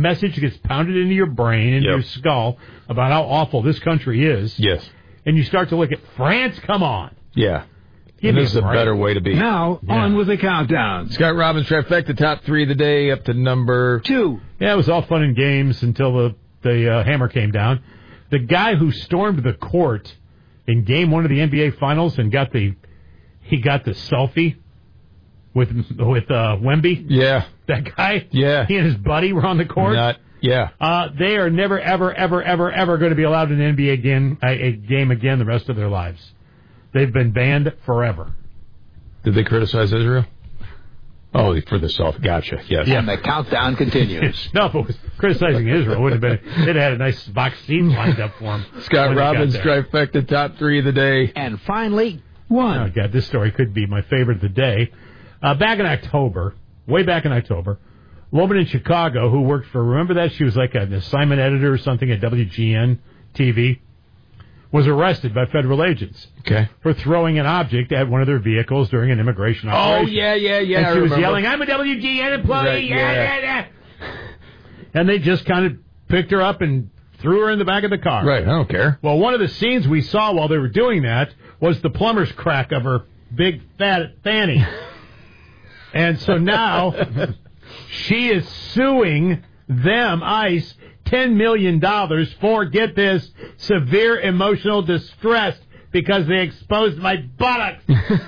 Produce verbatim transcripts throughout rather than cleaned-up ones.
message gets pounded into your brain, into yep. your skull, about how awful this country is. Yes. And you start to look at France, come on. Yeah. And this is a better way to be. Now, yeah. on with the countdown. Scott Robbins trifecta, top three of the day, up to number two. Yeah, it was all fun and games until the, the uh, hammer came down. The guy who stormed the court in game one of the N B A Finals and got the he got the selfie with with uh, Wemby. Yeah. That guy. Yeah. He and his buddy were on the court. Not, yeah. Uh, they are never, ever, ever, ever, ever going to be allowed in an N B A again, a, a game again the rest of their lives. They've been banned forever. Did they criticize Israel? Oh, for the self. Gotcha. Yes. Yeah. And the countdown continues. No, if it was criticizing Israel, it would have been. They'd had a nice vaccine lined up for them. Scott Robbins trifecta, top three of the day. And finally, one. Oh, God, this story could be my favorite of the day. Uh, back in October, way back in October, a woman in Chicago who worked for, remember that? She was like an assignment editor or something at W G N T V, was arrested by federal agents okay. for throwing an object at one of their vehicles during an immigration operation. Oh, yeah, yeah, yeah. And I she was remember. yelling, I'm a W G N employee, right, yeah, yeah, yeah, yeah. And they just kind of picked her up and threw her in the back of the car. Right, I don't care. Well, one of the scenes we saw while they were doing that was the plumber's crack of her big fat fanny. And so now she is suing them, ICE, ten million dollars for, get this, severe emotional distress because they exposed my buttocks.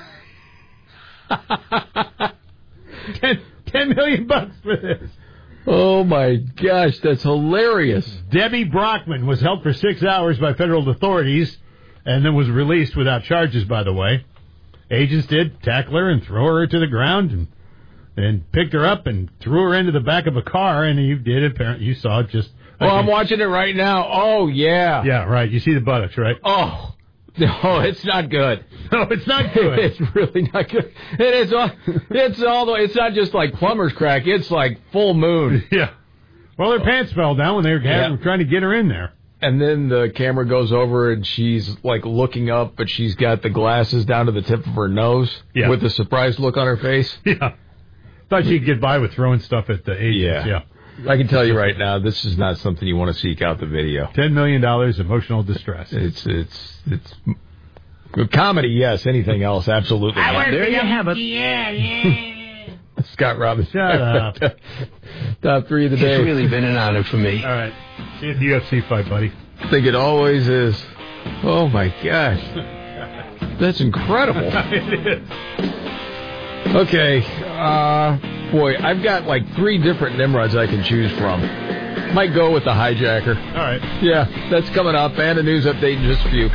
ten, ten million bucks for this. Oh, my gosh, that's hilarious. Debbie Brockman was held for six hours by federal authorities and then was released without charges, by the way. Agents did tackle her and throw her to the ground and and picked her up and threw her into the back of a car, and you did apparently you saw it just. Oh, I'm watching it right now. Oh, yeah. Yeah, right. You see the buttocks, right? Oh, no, it's not good. No, it's not good. It's really not good. It is all, it's all the way, it's not just like plumber's crack. It's like full moon. Yeah. Well, her pants fell down when they were yeah. trying to get her in there. And then the camera goes over, and she's, like, looking up, but she's got the glasses down to the tip of her nose yeah. with a surprised look on her face. Yeah. Thought she'd get by with throwing stuff at the agents. Yeah. yeah. I can tell you right now, this is not something you want to seek out the video. Ten million dollars emotional distress. It's, it's, it's... Comedy, yes. Anything else, absolutely I not. There you have it. Yeah, yeah. Scott Robbins. Shut up. Top three of the day. It's really been an honor for me. All right. See you at the U F C fight, buddy. I think it always is. Oh, my gosh. That's incredible. It is. Okay. Uh, boy, I've got like three different Nimrods I can choose from. Might go with the hijacker. All right. Yeah, that's coming up. And a news update in just a few.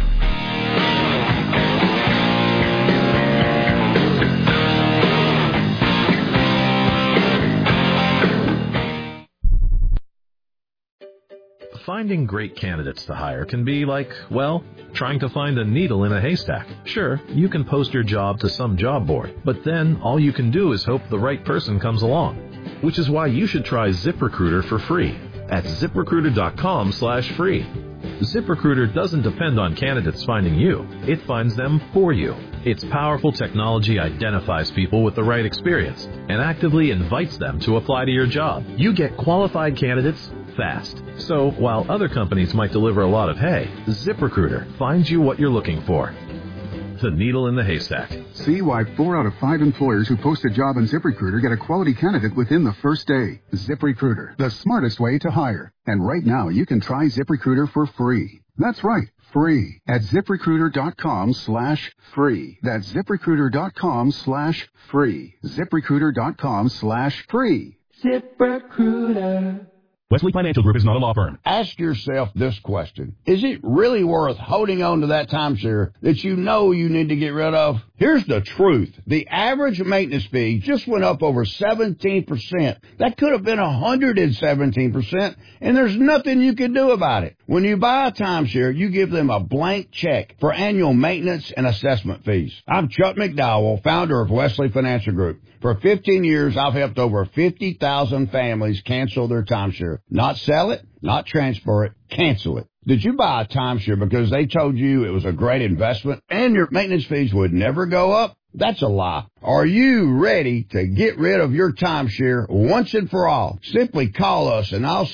Finding great candidates to hire can be like, well, trying to find a needle in a haystack. Sure, you can post your job to some job board, but then all you can do is hope the right person comes along. Which is why you should try ZipRecruiter for free at ZipRecruiter.com slash free. ZipRecruiter doesn't depend on candidates finding you. It finds them for you. Its powerful technology identifies people with the right experience and actively invites them to apply to your job. You get qualified candidates fast. So while other companies might deliver a lot of hay, ZipRecruiter finds you what you're looking for. The needle in the haystack. See why four out of five employers who post a job on ZipRecruiter get a quality candidate within the first day. ZipRecruiter, the smartest way to hire. And right now, you can try ZipRecruiter for free. That's right, free. At ZipRecruiter.com slash free. That's ZipRecruiter.com slash free. ZipRecruiter.com slash free. ZipRecruiter. Wesley Financial Group is not a law firm. Ask yourself this question. Is it really worth holding on to that timeshare that you know you need to get rid of? Here's the truth. The average maintenance fee just went up over seventeen percent. That could have been one hundred seventeen percent, and there's nothing you can do about it. When you buy a timeshare, you give them a blank check for annual maintenance and assessment fees. I'm Chuck McDowell, founder of Wesley Financial Group. For fifteen years, I've helped over fifty thousand families cancel their timeshare. Not sell it, not transfer it, cancel it. Did you buy a timeshare because they told you it was a great investment and your maintenance fees would never go up? That's a lie. Are you ready to get rid of your timeshare once and for all? Simply call us and I'll